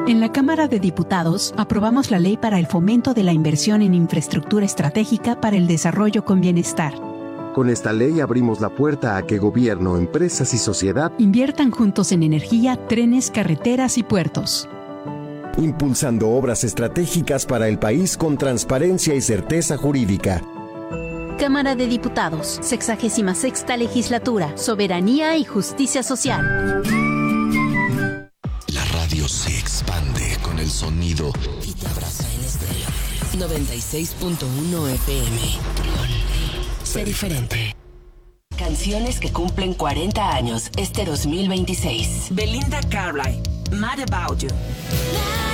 En la Cámara de Diputados aprobamos la Ley para el Fomento de la Inversión en Infraestructura Estratégica para el Desarrollo con Bienestar. Con esta ley abrimos la puerta a que gobierno, empresas y sociedad inviertan juntos en energía, trenes, carreteras y puertos. Impulsando obras estratégicas para el país con transparencia y certeza jurídica. Cámara de Diputados, 66ª Legislatura, Soberanía y Justicia Social. La radio se expande con el sonido y te abraza en estéreo. 96.1 FM. Sé diferente. Canciones que cumplen 40 años este 2026. Belinda Carlisle, Mad About You.